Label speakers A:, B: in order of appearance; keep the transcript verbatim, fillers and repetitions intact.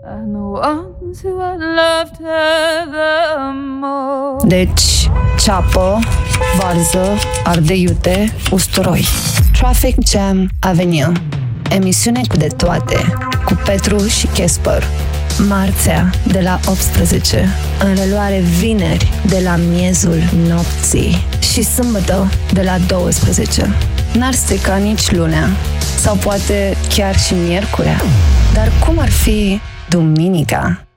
A: Deci, ceapă, varză, ardei iute, usturoi. Traffic Jam Avenue. Emisiune cu de toate, cu Petru și Casper. Marțea, de la optsprezece, în reluare vineri, de la miezul nopții, și sâmbătă, de la douăsprezece. N-ar strica nici lunea, sau poate chiar și miercurea. Dar cum ar fi duminica?